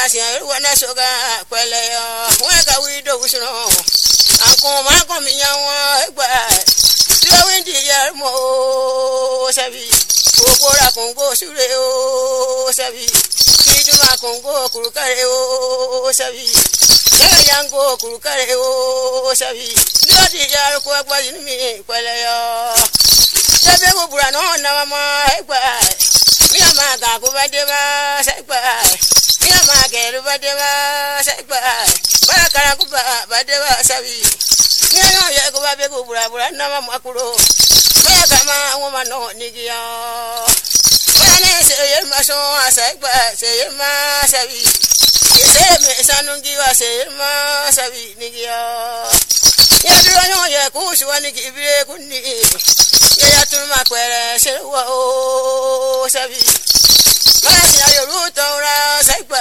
Barasia, Wana Soga, Quelea, Wega Widow, Uncle Malcolm Yawa, Windy Yarmo, Savi, Okora Congo, Sureo, Savi, Kijuma Congo, Kurukareo, Savi, Yango, Kurukareo, Savi, Lodi Yarko, in me, Quelea, Sabu Brano, Nama, Yamaga, Gubadeva, Sabai, Yamaga, Rubadeva, Sabai, Barakarakuba, Badeva, Savi, Yago, Babu, Nama Makuro, Mayakama, woman, no, Nigia. When I say, Maso, Sabai, say, Masavi, you say, Sanungi, say, Masavi, Nigia. Yaduano, Yakus, one give you a good name. Yatumakwere Sewa Savi Masina Yorutora Sekba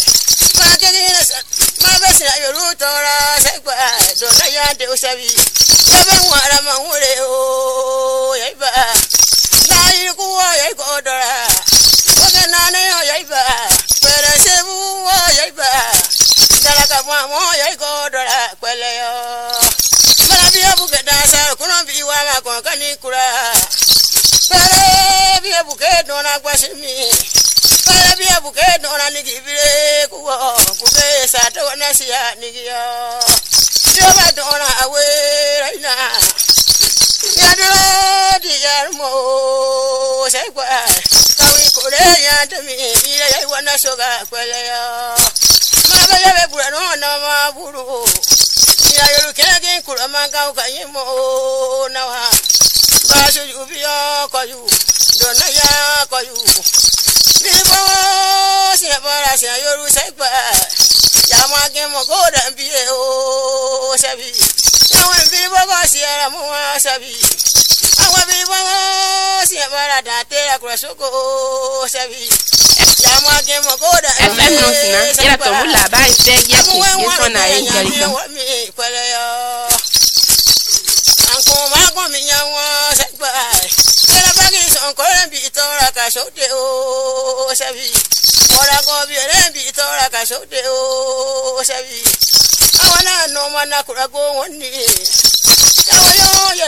Mabasina Yorutora Sekba Donaya de Savi Evan Waramure Yaiba Nayuku Yakodora Wakanana Yaiba Peresebu Yaiba Dalakamo Yakodora Queleo Marabia Bukadasa, Kunabi Wama Concanicura. Parabia Buket, Dona Guasimi. Parabia Buket, Dona Nigibire, Buke, Sato, Nasia, Nigia. Java Dona away right now. Yadra, the Yarmo, Segua. Kawi Korea to me, I want to soga, Quelea. Mabaya Burano, Nama Buru. You can't get Kuramanga, Kayimo, now. Basu, you be all call you. Donaya call you. Before Sinabasia, you say, Yamagamo, go and be a Savi. Now, when people Sierra Moa Savi, I will be one Sierra Date, Crasoko Savi. Yamagamo, go and be a Uncle Malcolm Yawa said bye. Everybody's uncle and Vitora Casote, oh, Savi. Or I go be a Vitora Casote, oh, Savi. I want to know when I could go one day.